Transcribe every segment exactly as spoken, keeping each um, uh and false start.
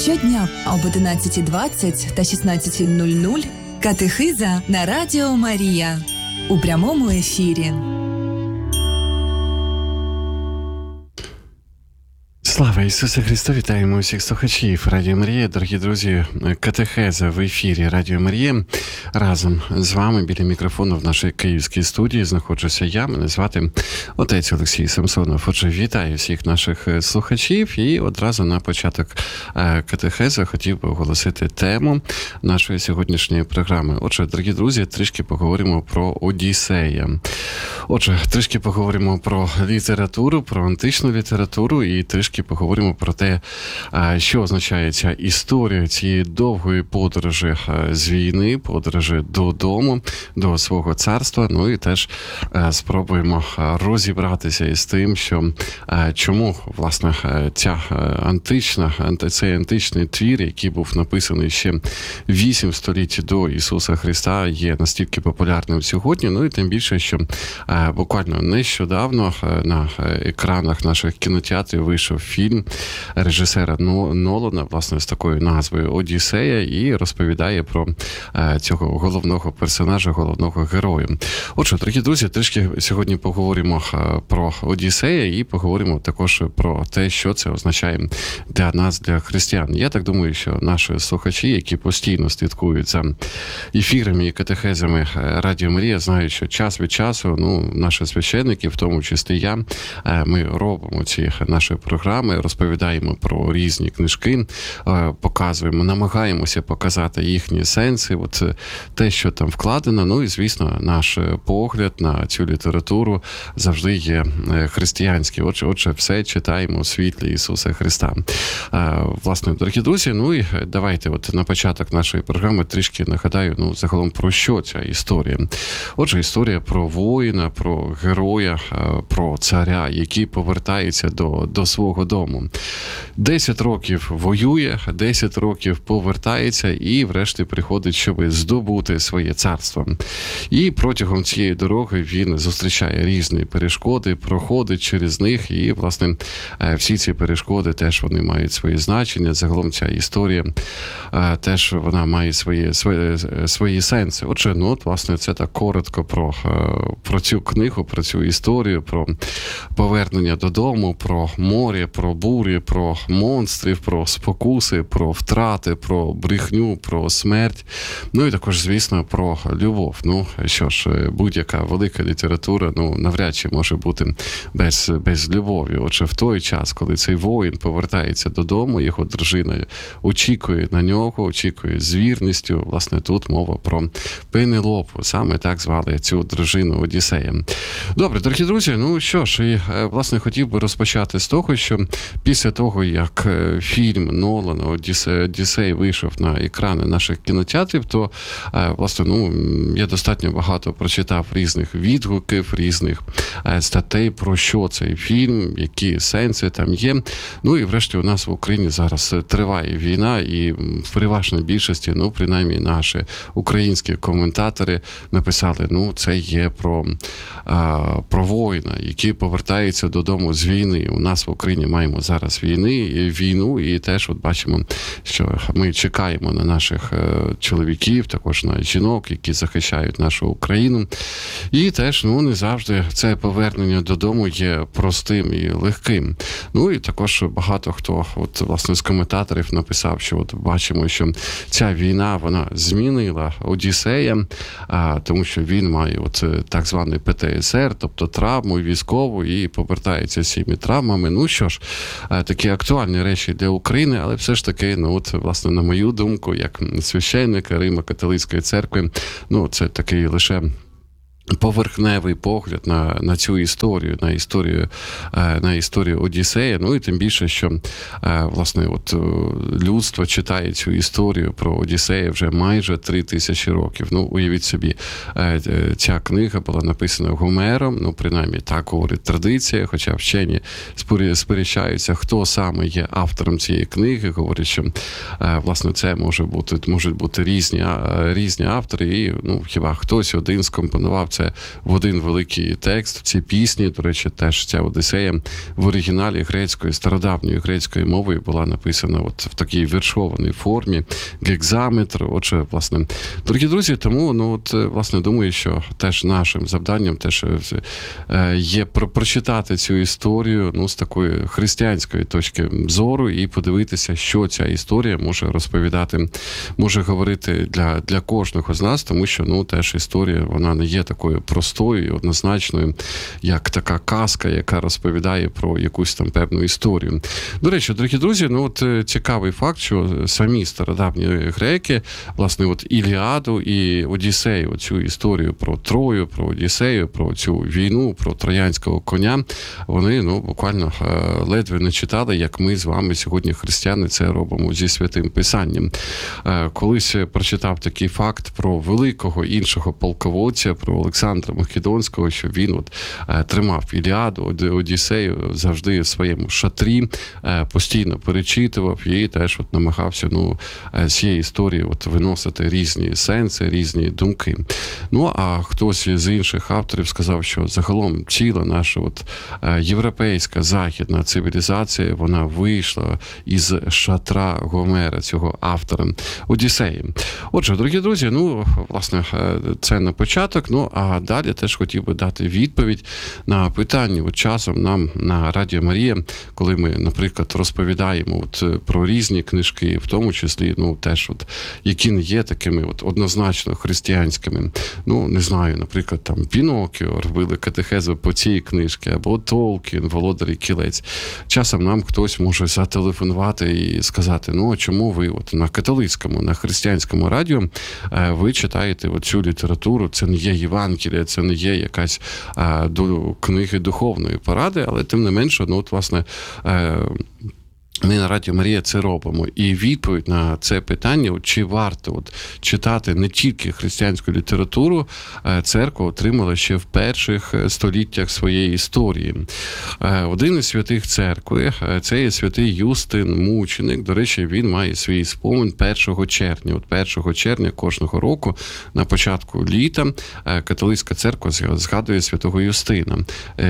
Щодня об одинадцятій двадцять та шістнадцятій нуль нуль катехиза на Радіо Марія у прямому ефірі. Слава Ісусу Христу! Вітаємо усіх слухачів Радіо Марія. Дорогі друзі, катехеза в ефірі Радіо Марія. Разом з вами біля мікрофону в нашій київській студії знаходжуся я. Мене звати отець Олексій Самсонов. Отже, вітаю всіх наших слухачів. І одразу на початок катехези хотів би оголосити тему нашої сьогоднішньої програми. Отже, дорогі друзі, трішки поговоримо про Одіссея. Отже, трішки поговоримо про літературу, про античну літературу і трішки поговоримо про те, що означає ця історія цієї довгої подорожі з війни, подорожі додому, до свого царства. Ну і теж спробуємо розібратися із тим, що чому, власне, ця антична, цей античний твір, який був написаний ще вісім століть до Ісуса Христа, є настільки популярним сьогодні. Ну і тим більше, що буквально нещодавно на екранах наших кінотеатрів вийшов фільм режисера Нолана, власне, з такою назвою «Одіссея», і розповідає про цього головного персонажа, головного героя. Отже, дорогі друзі, трішки сьогодні поговоримо про Одіссея і поговоримо також про те, що це означає для нас, для християн. Я так думаю, що наші слухачі, які постійно слідкують за ефірами і катехезами Радіо Марія, знають, що час від часу, ну, наші священники, в тому числі я, ми робимо ці наші програми, розповідаємо про різні книжки, показуємо, намагаємося показати їхні сенси, от те, що там вкладено. Ну і, звісно, наш погляд на цю літературу завжди є християнський. Отже, отже, все читаємо у світлі Ісуса Христа. Власне, дорогі друзі, ну і давайте от на початок нашої програми трішки нагадаю, ну, загалом про що ця історія. Отже, історія про воїна, про героя, про царя, який повертається до, до свого дому. Десять років воює, десять років повертається і врешті приходить, щоб здобути своє царство. І протягом цієї дороги він зустрічає різні перешкоди, проходить через них, і, власне, всі ці перешкоди теж вони мають свої значення. Загалом ця історія теж вона має свої, свої, свої сенси. Отже, ну, от, власне, це так коротко про, про цю книгу, про цю історію, про повернення додому, про море, про бурі, про монстрів, про спокуси, про втрати, про брехню, про смерть. Ну і також, звісно, про любов. Ну, що ж, будь-яка велика література, ну, навряд чи може бути без, без любові. Отже, в той час, коли цей воїн повертається додому, його дружина очікує на нього, очікує з вірністю. Власне, тут мова про Пенелопу. Саме так звали цю дружину Одіссея. Добре, дорогі друзі, ну що ж, і, власне, хотів би розпочати з того, що після того, як фільм Нолана «Одіссей» вийшов на екрани наших кінотеатрів, то, власне, ну, я достатньо багато прочитав різних відгуків, різних статей, про що цей фільм, які сенси там є. Ну і врешті у нас в Україні зараз триває війна, і в переважній більшості, ну, принаймні наші українські коментатори написали, ну, це є про, про воїна, який повертається додому з війни. У нас в Україні маємо зараз війни, війну, і теж от бачимо, що ми чекаємо на наших чоловіків, також на жінок, які захищають нашу Україну. І теж, ну, не завжди це повернення додому є простим і легким. Ну, і також багато хто, от, власне, з коментаторів написав, що от бачимо, що ця війна, вона змінила Одіссея, а, тому що він має от так званий Пе Те Ес Ер, тобто травму військову, і повертається з цими травмами. Ну, що ж, такі актуальні речі для України, але все ж таки, ну, от, власне, на мою думку, як священника Римо-католицької церкви, ну, це такий лише поверхневий погляд на, на цю історію, на історію, на історію Одіссея. Ну і тим більше, що, власне, от людство читає цю історію про Одіссея вже майже три тисячі років. Ну, уявіть собі, ця книга була написана Гомером, ну, принаймні, так говорить традиція, хоча вчені сперечаються, хто саме є автором цієї книги, говорять, що, власне, це може бути, можуть бути різні, різні автори, і, ну, хіба хтось один скомпонував це в один великий текст, в цій пісні. До речі, теж ця Одіссея в оригіналі грецької, стародавньої грецької мовою була написана от в такій віршованій формі, гекзаметр. Отже, власне, дорогі друзі, тому, ну, от, власне, думаю, що теж нашим завданням теж є прочитати цю історію, ну, з такої християнської точки зору і подивитися, що ця історія може розповідати, може говорити для, для кожного з нас, тому що, ну, теж історія, вона не є такою простою і однозначною, як така казка, яка розповідає про якусь там певну історію. До речі, дорогі друзі, ну, от цікавий факт, що самі стародавні греки, власне, от Іліаду і Одіссею, цю історію про Трою, про Одіссею, про цю війну, про троянського коня, вони, ну, буквально ледве не читали, як ми з вами сьогодні, християни, це робимо зі Святим Писанням. Колись прочитав такий факт про великого іншого полководця, про Олександра Македонського, що він от тримав Іліаду, Одіссею завжди в своєму шатрі, постійно перечитував і теж от намагався, ну, з цієї історії от виносити різні сенси, різні думки. Ну, а хтось з інших авторів сказав, що загалом ціла наша от європейська західна цивілізація, вона вийшла із шатра Гомера, цього автора Одіссеї. Отже, дорогі друзі, ну, власне, це на початок, ну, а далі теж хотів би дати відповідь на питання. От часом нам на Радіо Марія, коли ми, наприклад, розповідаємо от про різні книжки, в тому числі, ну, теж от, які не є такими от однозначно християнськими. Ну, не знаю, наприклад, там Пінокіо робили катехезу по цій книжці, або Толкін, Володар і Кілець. Часом нам хтось може зателефонувати і сказати, ну, а чому ви от на католицькому, на християнському радіо ви читаєте оцю літературу, це не є Євангелія, це не є якась а, до, книги духовної поради, але тим не менше, ну, от, власне, а, ми на Радіо Марія це робимо. І відповідь на це питання, чи варто от читати не тільки християнську літературу, церква отримала ще в перших століттях своєї історії. Один із святих церкви, це є святий Юстин Мученик. До речі, він має свій спомин першого червня. От першого червня кожного року, на початку літа, католицька церква згадує святого Юстина.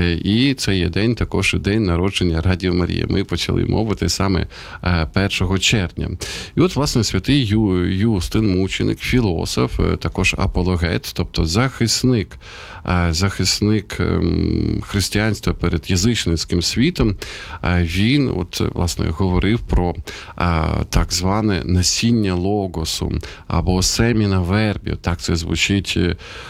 І це є день, також і день народження Радіо Марія. Ми почали мовити саме першого червня. І от, власне, святий Ю, Юстин Мученик, філософ, також апологет, тобто захисник, захисник християнства перед язичницьким світом, він, от, власне, говорив про так зване насіння логосу, або семіна вербів, так це звучить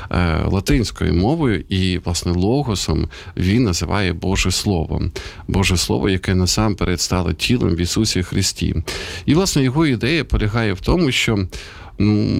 латинською мовою, і, власне, логосом він називає Боже Слово. Боже Слово, яке насамперед стало тілом в Ісусі Христі. І, власне, його ідея полягає в тому, що, ну,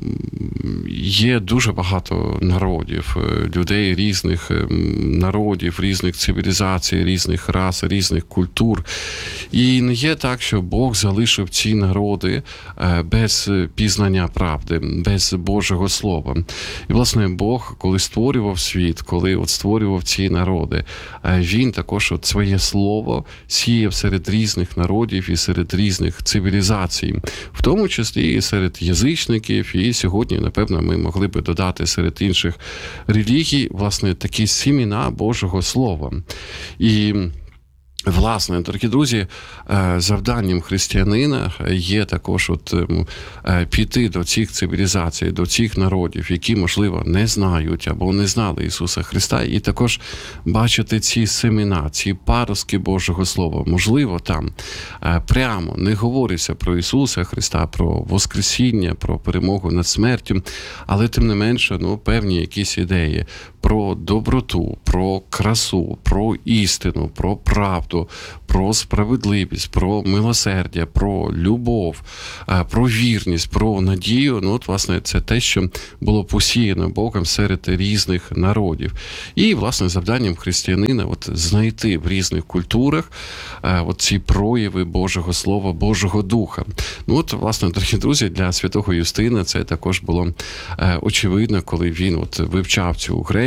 є дуже багато народів, людей різних народів, різних цивілізацій, різних рас, різних культур. І не є так, що Бог залишив ці народи без пізнання правди, без Божого Слова. І, власне, Бог, коли створював світ, коли от створював ці народи, Він також от своє Слово сіяв серед різних народів і серед різних цивілізацій, в тому числі і серед язичників, і сьогодні, напевно, ми могли би додати серед інших релігій, власне, такі сімена Божого Слова. І, власне, дорогі друзі, завданням християнина є також от піти до цих цивілізацій, до цих народів, які, можливо, не знають або не знали Ісуса Христа, і також бачити ці семена, ці паростки Божого Слова. Можливо, там прямо не говориться про Ісуса Христа, про Воскресіння, про перемогу над смертю, але тим не менше, ну, певні якісь ідеї про доброту, про красу, про істину, про правду, про справедливість, про милосердя, про любов, про вірність, про надію. Ну, от, власне, це те, що було посіяно Богом серед різних народів. І, власне, завданням християнина от знайти в різних культурах от ці прояви Божого Слова, Божого Духа. Ну, от, власне, дорогі друзі, для святого Юстина це також було очевидно, коли він от вивчав цю Грецію,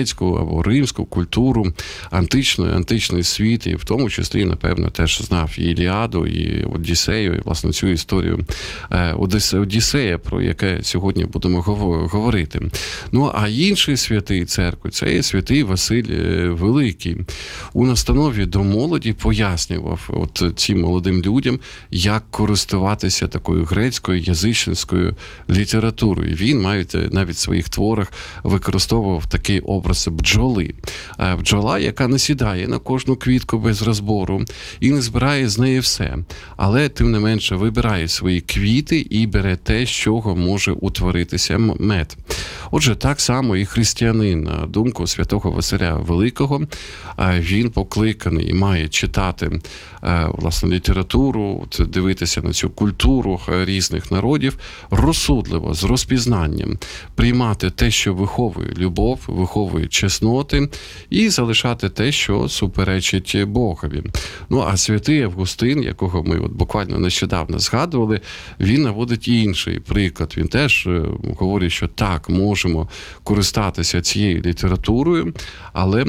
грецьку або римську культуру, античну, античний світ, і в тому числі, напевно, теж знав і Іліаду, і Одіссею, і, власне, цю історію Одіссея, про яке сьогодні будемо говорити. Ну, а інший святий церкви – це є святий Василь Великий. У настанові до молоді пояснював от цим молодим людям, як користуватися такою грецькою, язичницькою літературою. Він навіть, навіть в своїх творах використовував такий образ бджоли. Бджола, яка не сідає на кожну квітку без розбору і не збирає з неї все. Але, тим не менше, вибирає свої квіти і бере те, з чого може утворитися мед. Отже, так само і християнин, на думку святого Василя Великого, він покликаний і має читати, власне, літературу, дивитися на цю культуру різних народів розсудливо, з розпізнанням, приймати те, що виховує любов, виховує чесноти, і залишати те, що суперечить Богові. Ну, а святий Августин, якого ми от буквально нещодавно згадували, він наводить інший приклад. Він теж говорить, що так, можемо користатися цією літературою, але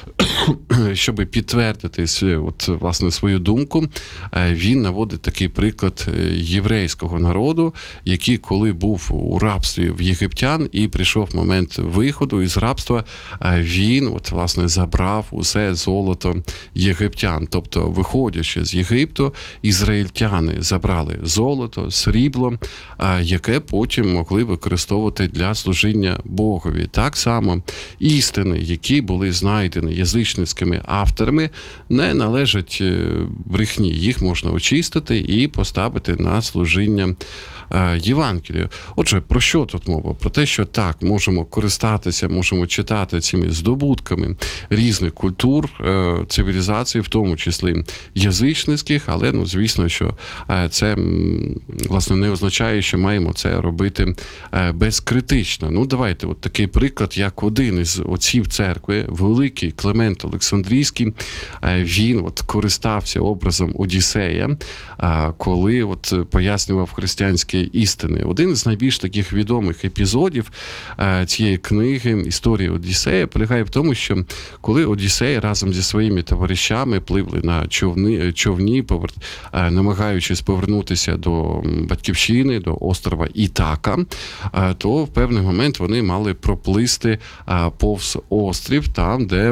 щоб підтвердити от, власне, свою думку, він наводить такий приклад єврейського народу, який, коли був у рабстві в єгиптян і прийшов момент виходу із рабства, він, от, власне, забрав усе золото єгиптян. Тобто, виходячи з Єгипту, ізраїльтяни забрали золото, срібло, яке потім могли використовувати для служіння Богові. Так само істини, які були знайдені язичницькими авторами, не належать брехні. Їх можна очистити і поставити на служіння Євангелію. Отже, про що тут мова? Про те, що так, можемо користатися, можемо читати цими здобутками різних культур, цивілізацій, в тому числі язичницьких, але, ну, звісно, що це, власне, не означає, що маємо це робити безкритично. Ну, давайте, от такий приклад, як один із отців церкви, великий Климент Олександрійський, він от користався образом Одіссея, коли от пояснював християнські істини. Один з найбільш таких відомих епізодів цієї книги «Історія Одіссея» полягає в тому, що коли Одіссей разом зі своїми товаришами пливли на човни, човні, повер... намагаючись повернутися до батьківщини, до острова Ітака, то в певний момент вони мали проплисти повз острів, там, де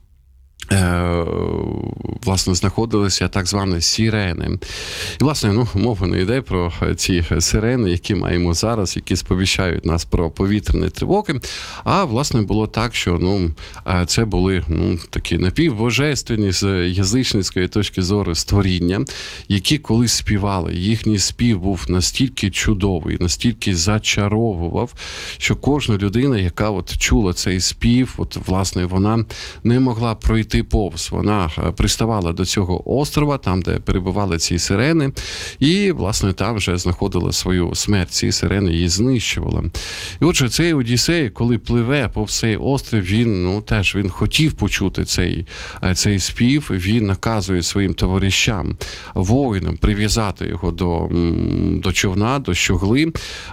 власне, знаходилися так звані сирени. І, власне, ну, мова не йде про ці сирени, які маємо зараз, які сповіщають нас про повітряні тривоги, а, власне, було так, що, ну, це були, ну, такі напівбожественні з язичницької точки зору створіння, які коли співали, їхній спів був настільки чудовий, настільки зачаровував, що кожна людина, яка от чула цей спів, от, власне, вона не могла пройти повз. Вона приставала до цього острова, там, де перебували ці сирени, і, власне, там вже знаходила свою смерть. Ці сирени її знищували. І отже, цей Одіссей, коли пливе по цей острів, він, ну, теж, він хотів почути цей, цей спів, він наказує своїм товаришам, воїнам, прив'язати його до, до човна, до щогли,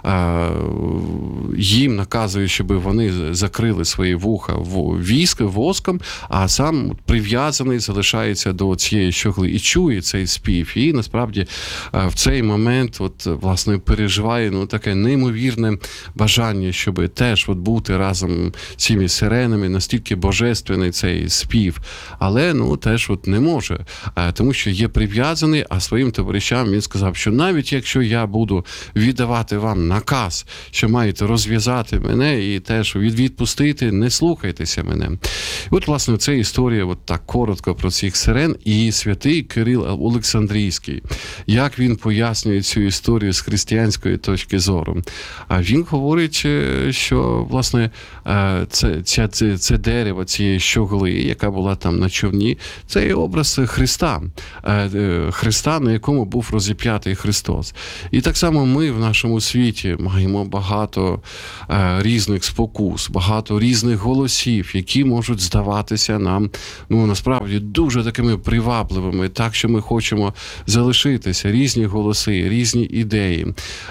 їм наказує, щоб вони закрили свої вуха віск, воском, а сам прив'язаний залишається до цієї щогли і чує цей спів. І, насправді, в цей момент, от, власне, переживає, ну, таке неймовірне бажання, щоб теж от бути разом з цими сиренами, настільки божественний цей спів. Але, ну, теж от не може, тому що є прив'язаний, а своїм товаришам він сказав, що навіть якщо я буду віддавати вам наказ, що маєте розв'язати мене і теж відпустити, не слухайтеся мене. І от, власне, це історія от так коротко про цих сирен, і святий Кирил Олександрійський, як він пояснює цю історію з християнської точки зору. А він говорить, що, власне, це, це, це, це дерево цієї щогли, яка була там на човні, це є образ Христа. Христа, на якому був розіп'ятий Христос. І так само ми в нашому світі маємо багато різних спокус, багато різних голосів, які можуть здаватися нам ну, насправді, дуже такими привабливими, так, що ми хочемо залишитися, різні голоси, різні ідеї,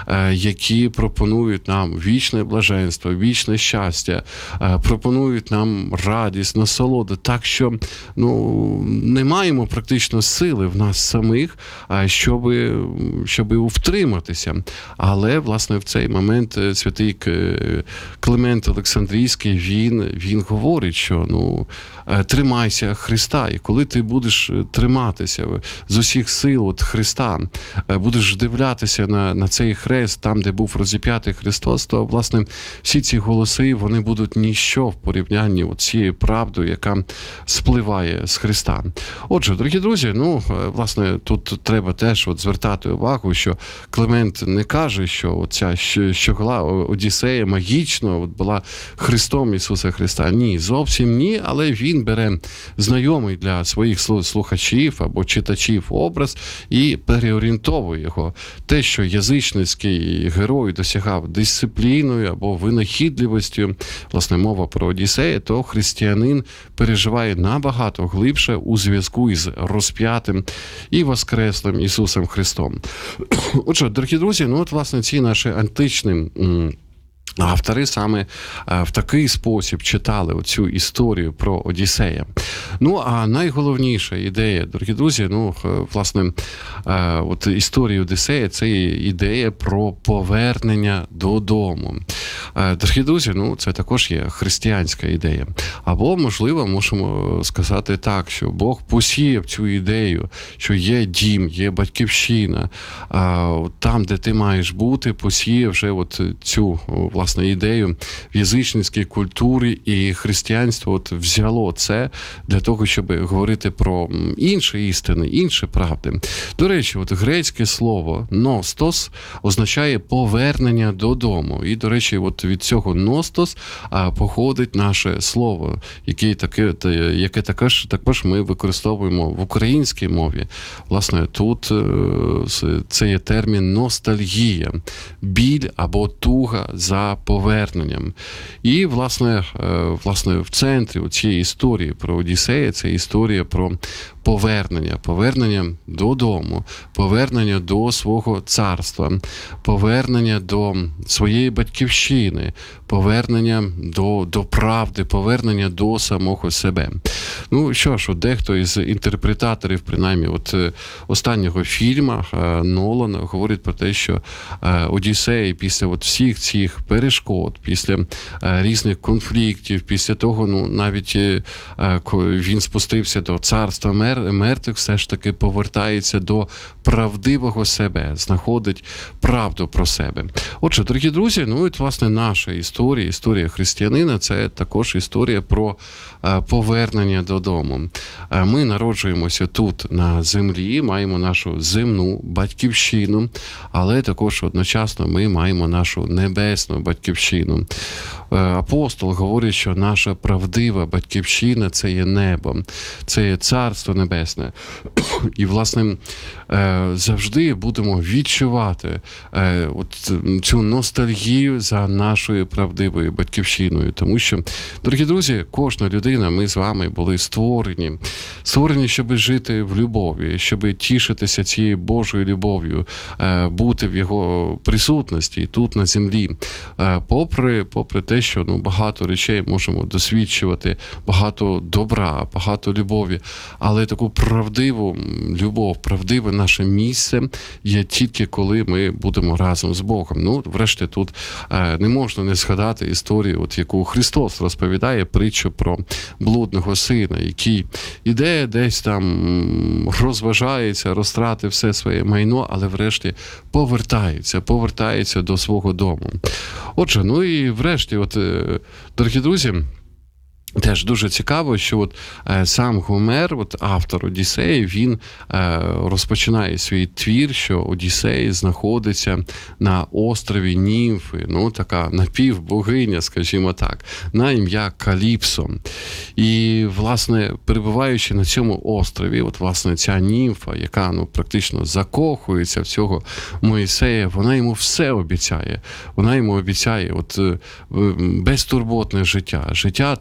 які пропонують нам вічне блаженство, вічне щастя, пропонують нам радість, насолоду, так, що, ну, не маємо практично сили в нас самих, щоб, щоб втриматися. Але, власне, в цей момент святий Климент Олександрійський, він, він говорить, що, ну, тримайся Христа, і коли ти будеш триматися з усіх сил от Христа, будеш вдивлятися на, на цей хрест, там, де був розіп'ятий Христос, то, власне, всі ці голоси, вони будуть ніщо в порівнянні от цією правдою, яка спливає з Христа. Отже, дорогі друзі, ну, власне, тут треба теж от звертати увагу, що Климент не каже, що оця щогла Одіссея магічно от була Христом Ісуса Христа. Ні, зовсім ні, але він бере знайомий для своїх слухачів або читачів образ і переорієнтовує його. Те, що язичницький герой досягав дисципліною або винахідливістю, власне, мова про Одіссея, то християнин переживає набагато глибше у зв'язку із розп'ятим і воскреслим Ісусом Христом. Отже, дорогі друзі, ну от, власне, ці наші античні автори саме в такий спосіб читали оцю історію про Одіссея. Ну, а найголовніша ідея, дорогі друзі, ну, власне, от історія Одіссея – це ідея про повернення додому. Дорогі друзі, ну, це також є християнська ідея. Або, можливо, можемо сказати так, що Бог посіяв цю ідею, що є дім, є батьківщина, там, де ти маєш бути, посіяв вже от цю, власне, ідею в язичницькій культурі, і християнство от взяло це для того, щоб говорити про інші істини, інші правди. До речі, от грецьке слово «ностос» означає повернення додому. І, до речі, от від цього «ностос» походить наше слово, яке, таке, яке також, також ми використовуємо в українській мові. Власне, тут це є термін «ностальгія», біль або туга за поверненням. І, власне, власне в центрі цієї історії про Одіссея це історія про повернення, повернення додому, повернення до свого царства, повернення до своєї батьківщини, повернення до, до правди, повернення до самого себе. Ну, що ж, от дехто із інтерпретаторів, принаймні, от останнього фільму Нолана говорить про те, що Одіссей після от всіх цих перешкод, після різних конфліктів, після того, ну, навіть він спустився до царства мертвих, все ж таки повертається до правдивого себе, знаходить правду про себе. Отже, дорогі друзі, ну, і, власне, наша історія, історія християнина, це також історія про повернення додому. Ми народжуємося тут, на землі, маємо нашу земну батьківщину, але також одночасно ми маємо нашу небесну батьківщину. Апостол говорить, що наша правдива батьківщина – це є небо, це є Царство Небесне. І, власне, завжди будемо відчувати от цю ностальгію за нашою правдивою батьківщиною. Тому що, дорогі друзі, кожна людина, ми з вами були створені. Створені, щоб жити в любові, щоб тішитися цією Божою любов'ю, бути в його присутності тут на землі. Попри, попри те, що, ну, багато речей можемо досвідчувати, багато добра, багато любові, але таку правдиву любов, правдиве наше місце є тільки коли ми будемо разом з Богом. Ну, врешті, тут не можна не згадати історію, от яку Христос розповідає, притчу про блудного сина, який іде десь там, розважається, розтратив все своє майно, але врешті повертається, повертається до свого дому. Отже, ну і врешті, от, дорогі друзі, теж дуже цікаво, що от е, сам Гомер, от автор Одіссея, він е, розпочинає свій твір, що Одіссей знаходиться на острові Німфи, ну така напівбогиня, скажімо так, на ім'я Каліпсо. І, власне, перебуваючи на цьому острові, от, власне, ця німфа, яка, ну, практично закохується в цього Мойсея, вона йому все обіцяє. Вона йому обіцяє от безтурботне життя, життя там, де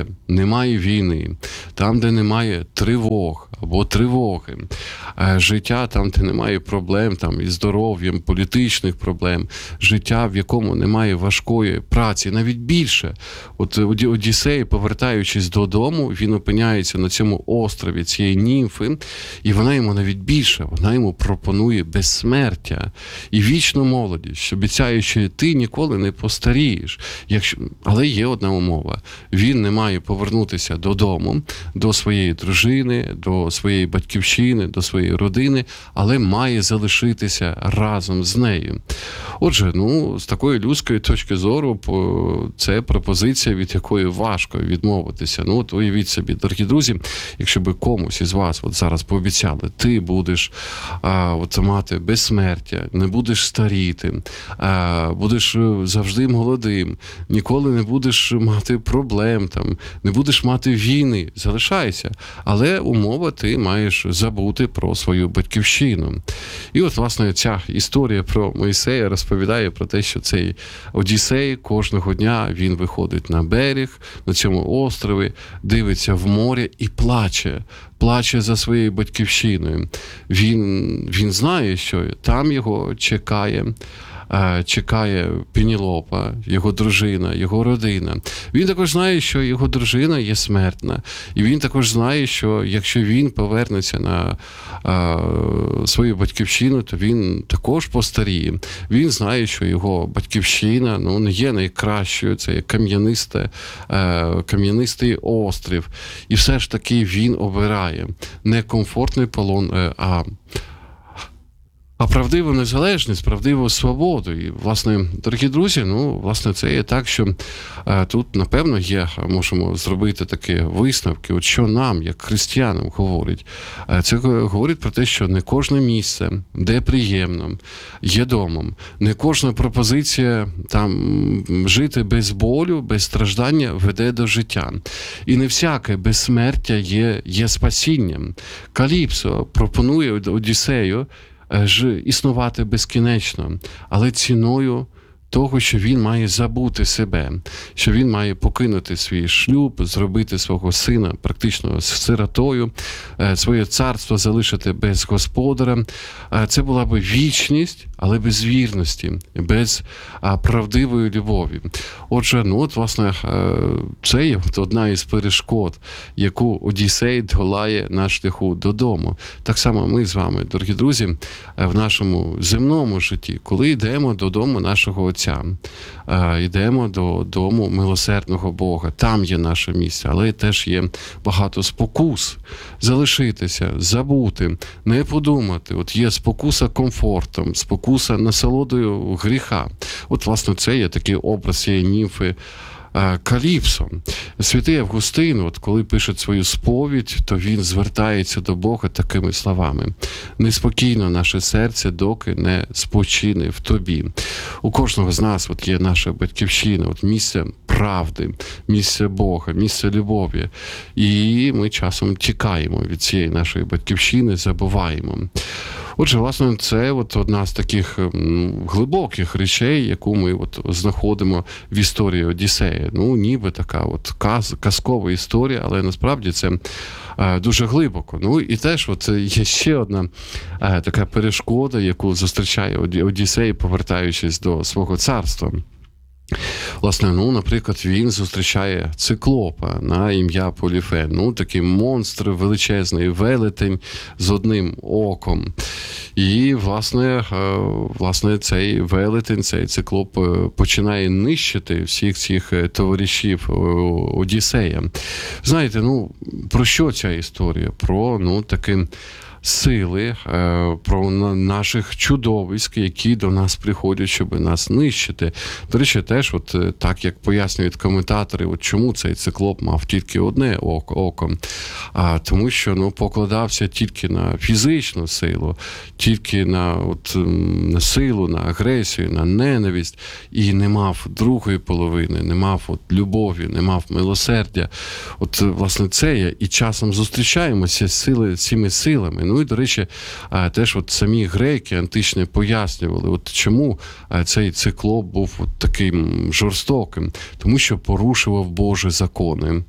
де немає війни, там, де немає тривог або тривоги, життя там, де немає проблем там, із здоров'ям, політичних проблем, життя, в якому немає важкої праці, навіть більше. От Одіссей, повертаючись додому, він опиняється на цьому острові цієї німфи, і вона йому навіть більше, вона йому пропонує безсмертя і вічну молодість, обіцяє, що ти ніколи не постарієш. Якщо... Але є одна умова. Він не має повернутися додому, до своєї дружини, до своєї батьківщини, до своєї родини, але має залишитися разом з нею. Отже, ну, з такої людської точки зору, це пропозиція, від якої важко відмовитися. Ну, от уявіть собі, дорогі друзі, якщо би комусь із вас от зараз пообіцяли, ти будеш а, от, мати безсмертя, не будеш старіти, а, будеш завжди молодим, ніколи не будеш мати проблем, там, не будеш мати війни, залишайся. Але умова, ти маєш забути про свою батьківщину. І от, власне, ця історія про Мойсея розповідає про те, що цей Одіссей кожного дня, він виходить на берег, на цьому острові, дивиться в море і плаче. Плаче за своєю батьківщиною. Він, він знає, що там його чекає, чекає Пенелопа, його дружина, його родина. Він також знає, що його дружина є смертна. І він також знає, що якщо він повернеться на а, свою батьківщину, то він також постаріє. Він знає, що його батьківщина, ну, не є найкращою, це є кам'янисте, а, кам'янистий острів. І все ж таки він обирає не комфортний полон, а А правдиву незалежність, правдиву свободу. І, власне, дорогі друзі, ну, власне, це є так, що е, тут, напевно, є, можемо зробити такі висновки, от що нам, як християнам, говорить. Е, це говорить про те, що не кожне місце, де приємно, є домом. Не кожна пропозиція там жити без болю, без страждання веде до життя. І не всяке безсмертя є, є спасінням. Каліпсо пропонує Одіссею ж існувати безкінечно, але ціною того, що він має забути себе, що він має покинути свій шлюб, зробити свого сина практично сиротою, своє царство залишити без господаря. Це була би вічність, але без вірності, без правдивої любові. Отже, ну от, власне, це є одна із перешкод, яку Одіссей долає на шляху додому. Так само ми з вами, дорогі друзі, в нашому земному житті, коли йдемо додому нашого Отця, йдемо до дому милосердного Бога. Там є наше місце, але теж є багато спокус. Залишитися, забути, не подумати. От є спокуса комфортом, спокуса насолодою гріха. От, власне, це є такий образ цієї німфи Каліпсо. Святий Августин, от коли пише свою сповідь, то він звертається до Бога такими словами: «Неспокійно наше серце, доки не спочине в тобі». У кожного з нас от є наша батьківщина, от місце правди, місце Бога, місце любові. І ми часом тікаємо від цієї нашої батьківщини, забуваємо. Отже, власне, це от одна з таких м, глибоких речей, яку ми от знаходимо в історії Одіссея. Ну, ніби така от каз, казкова історія, але насправді це е, дуже глибоко. Ну, і теж от є ще одна е, така перешкода, яку зустрічає Одіссей, повертаючись до свого царства. Власне, ну, наприклад, він зустрічає циклопа на ім'я Поліфем. Ну, такий монстр величезний, велетень з одним оком. І, власне, власне, цей велетень, цей циклоп починає нищити всіх цих товаришів Одіссея. Знаєте, ну, про що ця історія? Про, ну, таким сили, про наших чудовиськ, які до нас приходять, щоб нас нищити. До речі, теж, от так, як пояснюють коментатори, от чому цей циклоп мав тільки одне око. А, тому що, ну, покладався тільки на фізичну силу, тільки на, от, на силу, на агресію, на ненависть, і не мав другої половини, не мав от любові, не мав милосердя. От, власне, це є. І часом зустрічаємося з сили, цими силами. Ну і, до речі, теж от самі греки античні пояснювали, от чому цей циклоп був от таким жорстоким. Тому що порушував Божі закони.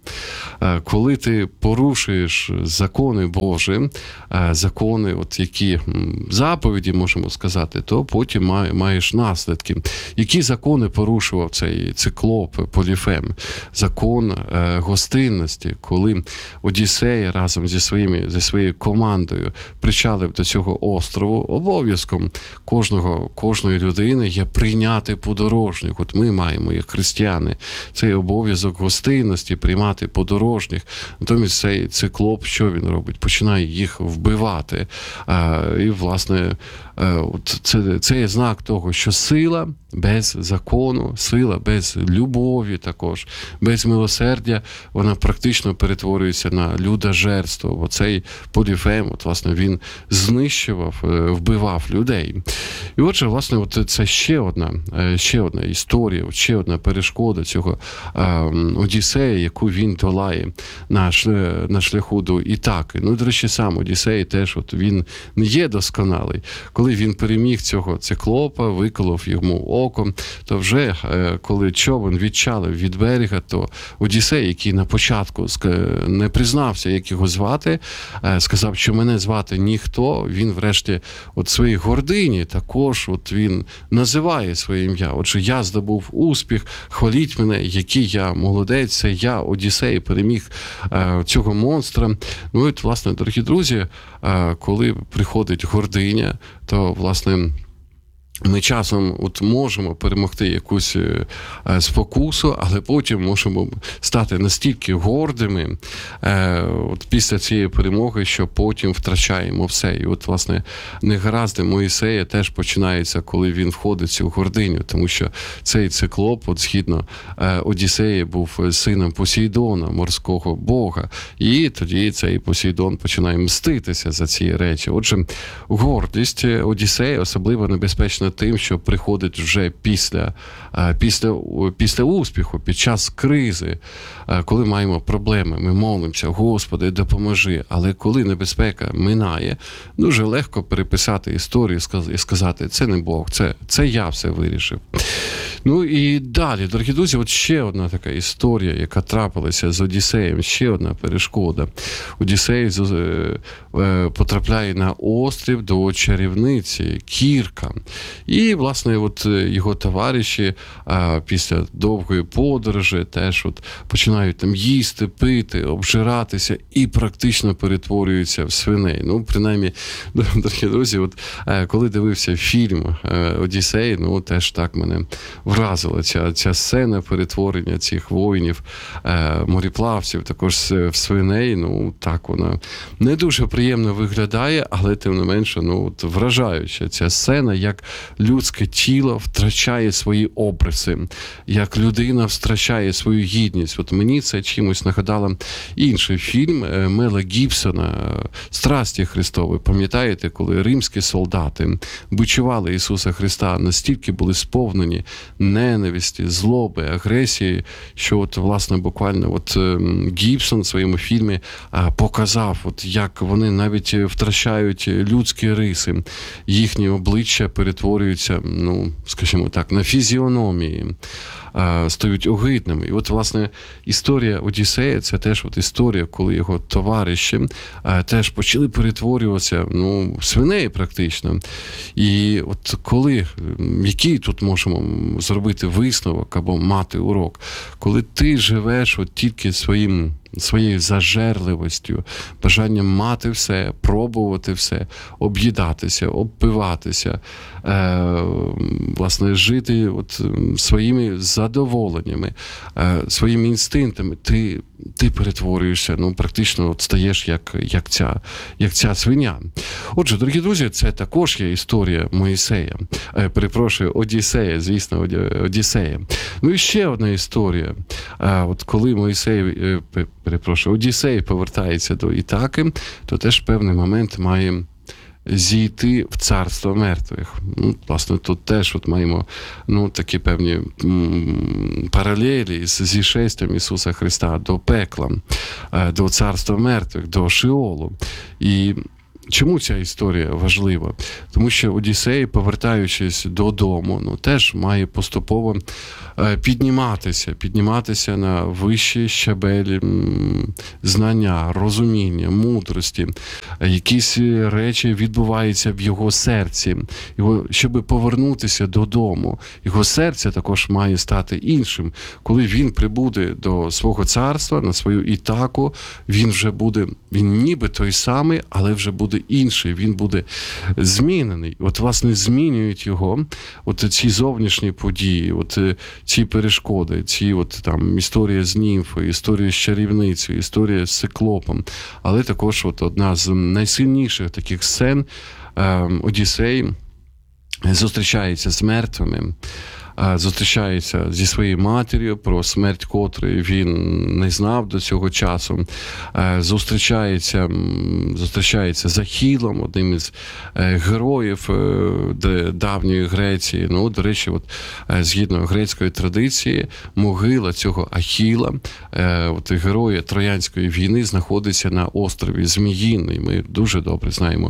Коли ти порушуєш закони Божі, закони, от які заповіді, можемо сказати, то потім маєш наслідки. Які закони порушував цей циклоп Поліфем? Закон гостинності, коли Одіссей разом зі, своїми, зі своєю командою причалив до цього острову, обов'язком кожного, кожної людини є прийняти подорожніх. От ми маємо, як християни, цей обов'язок гостинності приймати подорожніх. Натомість цей циклоп, що він робить? Починає їх вбивати. І, власне, от це, це є знак того, що сила без закону, сила без любові також, без милосердя, вона практично перетворюється на людожерство. Бо цей Поліфем, от, власне, він знищував, вбивав людей. І отже, власне, от це ще одна, ще одна історія, ще одна перешкода цього Одіссея, яку він долає на, шлях, на шляху до Ітаки. Ну, до речі, сам Одіссей теж, от він не є досконалий. Коли він переміг цього циклопа, виколов йому око, то вже, коли човен відчалив від берега, то Одіссей, який на початку не признався, як його звати, сказав, що мене звати ніхто, він врешті от своїй гордині також от він називає своє ім'я. Отже, я здобув успіх, хваліть мене, який я молодець, це я, Одіссей, переміг е, цього монстра. Ну і, власне, дорогі друзі, е, коли приходить гординя, то, власне, ми часом от можемо перемогти якусь е, спокусу, але потім можемо стати настільки гордими е, от після цієї перемоги, що потім втрачаємо все. І от, власне, негаразди Моїсея теж починаються, коли він входить в цю гординю, тому що цей циклоп, от згідно е, Одіссея, був сином Посейдона, морського бога, і тоді цей Посейдон починає мститися за ці речі. Отже, гордість Одіссея особливо небезпечна тим, що приходить вже після, після, після успіху, під час кризи, коли маємо проблеми, ми молимося, Господи, допоможи. Але коли небезпека минає, дуже легко переписати історію і сказати, це не Бог, це, це я все вирішив. Ну і далі, дорогі друзі, от ще одна така історія, яка трапилася з Одіссеєм, ще одна перешкода. Одіссей потрапляє на острів до чарівниці Кірка. І, власне, от його товариші після довгої подорожі теж от починають там їсти, пити, обжиратися і практично перетворюються в свиней. Ну, принаймні, дорогі друзі, от коли дивився фільм «Одіссей», ну, теж так мене вразила ця, ця сцена перетворення цих воїнів, моріплавців, також в свиней. Ну, так вона не дуже приємно виглядає, але тим не менше, ну, от вражаюча ця сцена, як людське тіло втрачає свої обриси, як людина втрачає свою гідність. От мені це чимось нагадало інший фільм Мела Гібсона «Страсті Христові». Пам'ятаєте, коли римські солдати бичували Ісуса Христа, настільки були сповнені ненависті, злоби, агресії, що от, власне, буквально от Гібсон в своєму фільмі показав, от як вони навіть втрачають людські риси, їхні обличчя перетворюються, ну, скажімо так, на фізіономії, стають огидними. І от, власне, історія Одіссея – це теж от історія, коли його товариші теж почали перетворюватися, ну, в свиней практично. І от коли, який тут можемо зробити висновок або мати урок? Коли ти живеш от тільки своїм своєю зажерливостю, бажанням мати все, пробувати все, об'їдатися, обпиватися, е, власне, жити от своїми задоволеннями, е, своїми інстинктами, ти, ти перетворюєшся, ну, практично от стаєш як, як, ця, як ця свиня. Отже, дорогі друзі, це також є історія Моїсея, е, перепрошую, Одіссея, звісно, Одіссея. Ну і ще одна історія. Е, от коли Моїсей, е, перепрошую, Одіссей повертається до Ітаки, то теж в певний момент має зійти в царство мертвих. Ну, власне, тут теж от маємо, ну, такі певні м, паралелі з зішестям Ісуса Христа до пекла, до царства мертвих, до Шеолу. І Чому ця історія важлива? Тому що Одіссей, повертаючись додому, ну, теж має поступово підніматися, підніматися на вищі щабелі знання, розуміння, мудрості. Якісь речі відбуваються в його серці. Його, щоб повернутися додому, його серце також має стати іншим. Коли він прибуде до свого царства, на свою Ітаку, він вже буде, він ніби той самий, але вже буде інший, він буде змінений. От, власне, змінюють його от ці зовнішні події, от ці перешкоди, ці от там історія з німфою, історія з чарівницею, історія з циклопом. Але також от одна з найсильніших таких сцен е, Одіссей зустрічається з мертвими, зустрічається зі своєю матір'ю, про смерть котрої він не знав до цього часу, зустрічається, зустрічається з Ахілом, одним із героїв давньої Греції. Ну, до речі, от, згідно грецької традиції, могила цього Ахіла, от, героя Троянської війни, знаходиться на острові Зміїний. Ми дуже добре знаємо,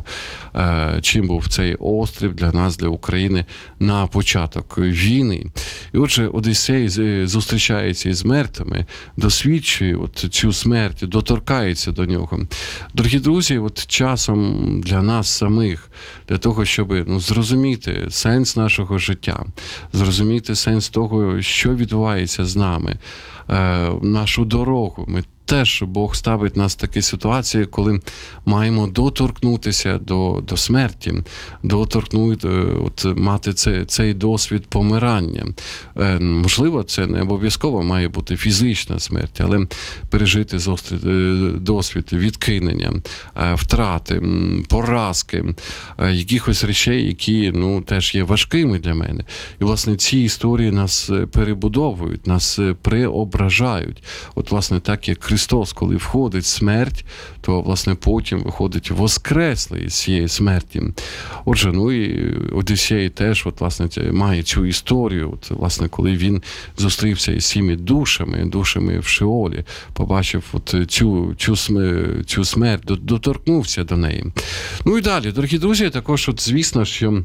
чим був цей острів для нас, для України, на початок війни. І отже, Одіссей зустрічається із мертвими, досвідчує от цю смерть, доторкається до нього. Дорогі друзі, от часом для нас самих, для того, щоб ну, зрозуміти сенс нашого життя, зрозуміти сенс того, що відбувається з нами, е, нашу дорогу, ми теж Бог ставить нас в такі ситуації, коли маємо доторкнутися до, до смерті, доторкнути, от, мати це, цей досвід помирання. Е, можливо, це не обов'язково має бути фізична смерть, але пережити зострий досвід відкинення, е, втрати, поразки, е, якихось речей, які ну, теж є важкими для мене. І, власне, ці історії нас перебудовують, нас преображають. От, власне, так як Христос, коли входить смерть, то, власне, потім виходить воскреслий з цієї смерті. Отже, ну і Одіссей теж, от, власне, має цю історію, от, власне, коли він зустрівся із цими душами, душами в Шеолі, побачив от цю, цю, цю смерть, доторкнувся до неї. Ну і далі, дорогі друзі, також, от, звісно, що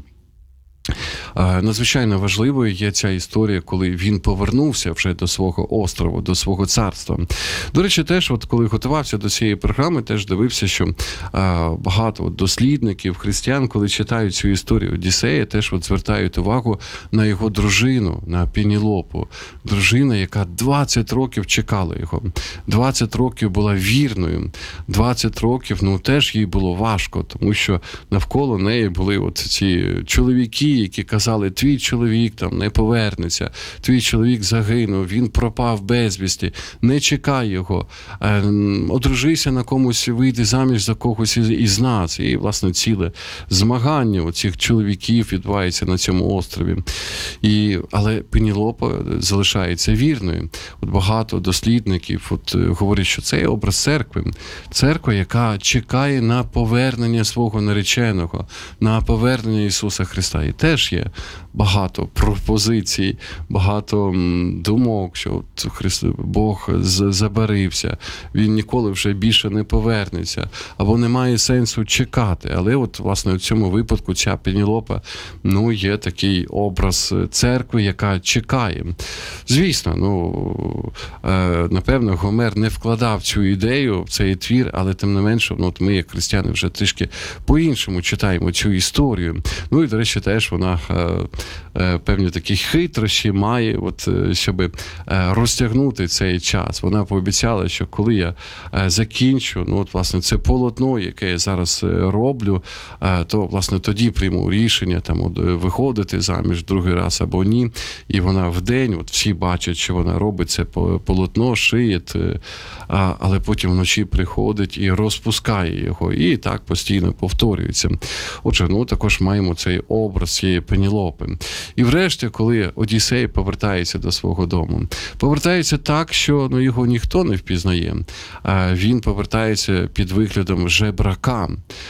надзвичайно важливою є ця історія, коли він повернувся вже до свого острову, до свого царства. До речі, теж, от коли готувався до цієї програми, теж дивився, що а, багато от дослідників, християн, коли читають цю історію Одіссея, теж от звертають увагу на його дружину, на Пенелопу. Дружина, яка двадцять років чекала його. двадцять років була вірною. двадцять років, ну, теж їй було важко, тому що навколо неї були от ці чоловіки, які казали, твій чоловік там не повернеться, твій чоловік загинув, він пропав безвісти, не чекай його, одружися на комусь, вийди заміж за когось із нас. І, власне, ціле змагання у цих чоловіків відбувається на цьому острові. І, але Пенелопа залишається вірною. От багато дослідників от, говорять, що це є образ церкви. Церква, яка чекає на повернення свого нареченого, на повернення Ісуса Христа. І теж є багато пропозицій, багато думок, що Христ, Бог забарився, він ніколи вже більше не повернеться, або немає сенсу чекати. Але от, власне, у цьому випадку ця Пенелопа, ну, є такий образ церкви, яка чекає. Звісно, ну, напевно, Гомер не вкладав цю ідею в цей твір, але тим не менше, ну, от ми, як християни, вже трішки по-іншому читаємо цю історію. Ну, і, до речі, теж вона певні такі хитрощі має, от, щоб розтягнути цей час. Вона пообіцяла, що коли я закінчу, ну, от, власне, це полотно, яке я зараз роблю, то, власне, тоді прийму рішення, там, от, виходити заміж другий раз або ні. І вона вдень, от, всі бачать, що вона робить це полотно, шиє, але потім вночі приходить і розпускає його. І так постійно повторюється. Отже, ну, також маємо цей образ цієї Пенелопи. І врешті, коли Одіссей повертається до свого дому, повертається так, що ну, його ніхто не впізнає. Він повертається під виглядом жебрака,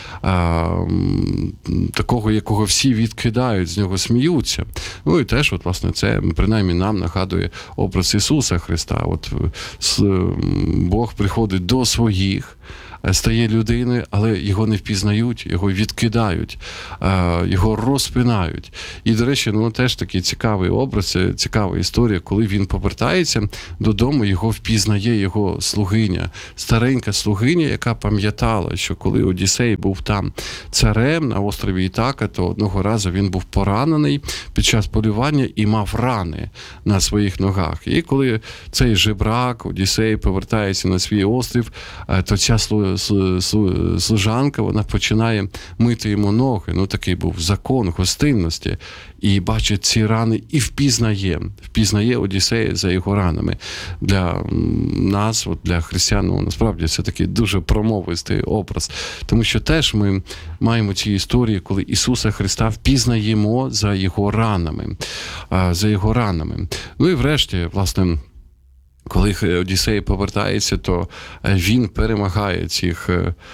такого, якого всі відкидають, з нього сміються. Ну і теж, от, власне, це принаймні нам нагадує образ Ісуса Христа. От Бог приходить до своїх, стає людиною, але його не впізнають, його відкидають, його розпинають. І, до речі, ну, теж такий цікавий образ, цікава історія, коли він повертається додому, його впізнає його слугиня, старенька слугиня, яка пам'ятала, що коли Одіссей був там царем на острові Ітака, то одного разу він був поранений під час полювання і мав рани на своїх ногах. І коли цей жебрак, Одіссей, повертається на свій острів, то ця служанка, вона починає мити йому ноги. Ну, такий був закон гостинності. І бачить ці рани і впізнає, впізнає Одіссея за його ранами. Для нас, от для християн, ну, насправді, це такий дуже промовистий образ. Тому що теж ми маємо ці історії, коли Ісуса Христа впізнаємо за його ранами. За його ранами. Ну і врешті, власне, коли Одіссей повертається, то він перемагає цих...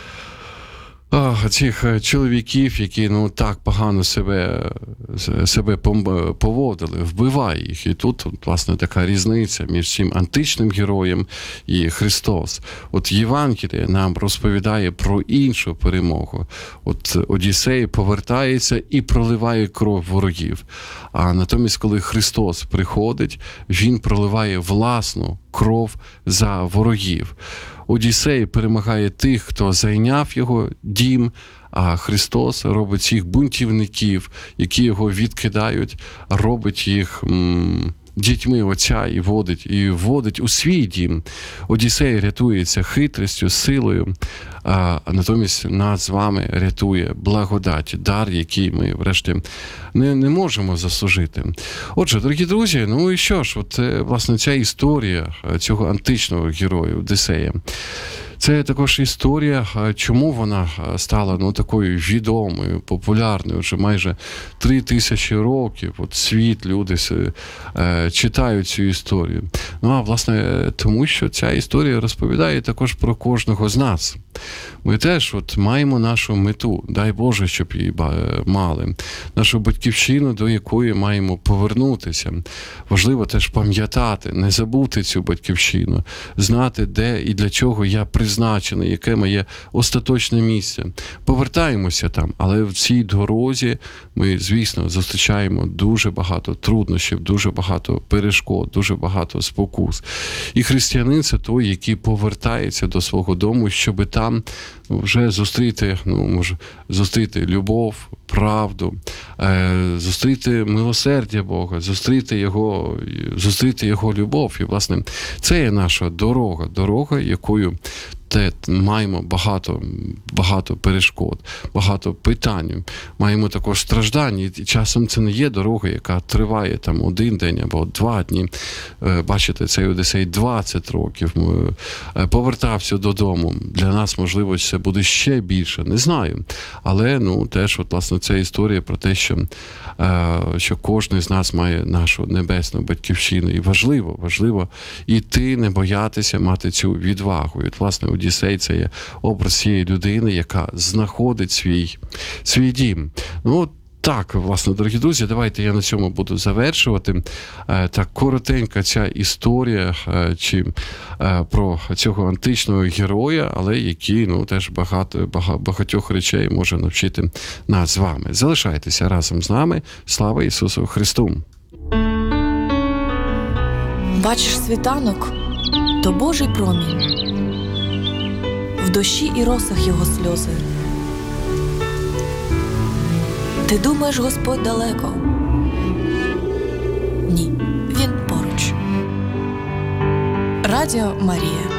цих чоловіків, які, ну, так погано себе, себе поводили, вбиває їх. І тут, власне, така різниця між цим античним героєм і Христос. От Євангеліє нам розповідає про іншу перемогу. От Одіссей повертається і проливає кров ворогів. А натомість, коли Христос приходить, він проливає власну кров за ворогів. Одіссей перемагає тих, хто зайняв його дім, а Христос робить цих бунтівників, які його відкидають, робить їх м- дітьми Отця і водить, і вводить у свій дім. Одіссей рятується хитрістю, силою, а натомість нас з вами рятує благодать, дар, який ми, врешті, не, не можемо заслужити. Отже, дорогі друзі, ну і що ж, от, власне, ця історія цього античного героя Одіссея, це також історія, чому вона стала, ну, такою відомою, популярною. Вже майже три тисячі років от світ, люди е, читають цю історію. Ну, а, власне, тому що ця історія розповідає також про кожного з нас. Ми теж от маємо нашу мету, дай Боже, щоб її мали, нашу батьківщину, до якої маємо повернутися. Важливо теж пам'ятати, не забути цю батьківщину, знати, де і для чого я призначений, яке моє остаточне місце. Повертаємося там, але в цій дорозі ми, звісно, зустрічаємо дуже багато труднощів, дуже багато перешкод, дуже багато спокус. І християнин – це той, який повертається до свого дому, щоб там вже зустріти, ну, може, зустріти любов, правду, е, зустріти милосердя Бога, зустріти його, зустріти його любов. І, власне, це є наша дорога, дорога, якою те маємо багато, багато перешкод, багато питань, маємо також страждання. І часом це не є дорога, яка триває там один день або два дні. Бачите, цей Одіссей двадцять років повертався додому. Для нас, можливо, це буде ще більше, не знаю. Але, ну, теж, от, власне, це історія про те, що, що кожен з нас має нашу небесну батьківщину. І важливо, важливо іти, не боятися, мати цю відвагу. І, от, власне, Одіссей – це є образ цієї людини, яка знаходить свій, свій дім. Ну, так, власне, дорогі друзі, давайте я на цьому буду завершувати. Так, коротенька ця історія чи про цього античного героя, але який, ну, теж багато, багатьох речей може навчити нас з вами. Залишайтеся разом з нами. Слава Ісусу Христу! Бачиш світанок – то Божий промінь. В дощі і росах його сльози. Ти думаєш, Господь далеко? Ні, Він поруч. Радіо Марія.